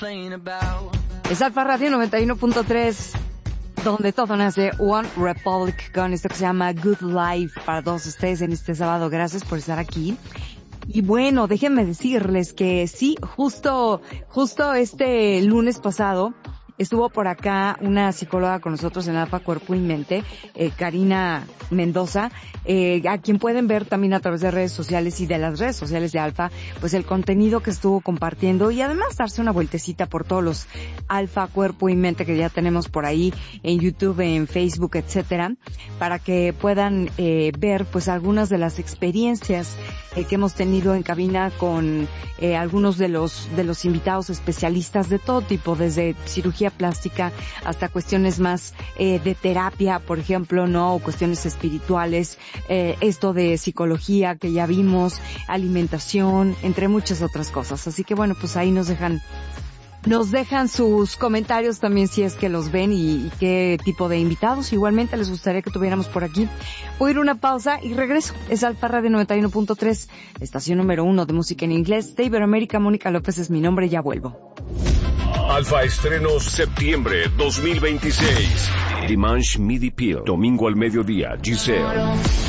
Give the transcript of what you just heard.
Es Alfa Radio 91.3, donde todo nace. One Republic con esto que se llama Good Life para todos ustedes en este sábado. Gracias por estar aquí. Y bueno, déjenme decirles que sí, justo este lunes pasado estuvo por acá una psicóloga con nosotros en Alfa Cuerpo y Mente, Karina Mendoza, a quien pueden ver también a través de redes sociales y de las redes sociales de Alfa, pues el contenido que estuvo compartiendo y además darse una vueltecita por todos los Alfa Cuerpo y Mente que ya tenemos por ahí en YouTube, en Facebook, etcétera, para que puedan ver pues algunas de las experiencias que hemos tenido en cabina con algunos de los invitados especialistas de todo tipo, desde cirugía plástica hasta cuestiones más de terapia, por ejemplo, ¿no? O cuestiones espirituales, esto de psicología que ya vimos, alimentación, entre muchas otras cosas. Así que bueno, pues ahí nos dejan sus comentarios también si es que los ven y qué tipo de invitados igualmente les gustaría que tuviéramos por aquí. Voy a ir a una pausa y regreso. Es Alfa Radio 91.3, estación número 1 de música en inglés de Iberoamérica. Mónica López es mi nombre, ya vuelvo. Alfa Estrenos septiembre 2026. Dimanche Midi Peel, domingo al mediodía, Giselle.